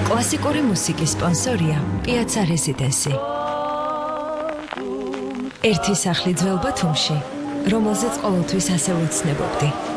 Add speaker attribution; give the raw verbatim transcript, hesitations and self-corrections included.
Speaker 1: კლასიკური მუსიკის სპონსორია Piazza Residency. ერთი სახლი ძველ ბათუმში, რომელზეც ყოველთვის ასე ვუცნებობდი.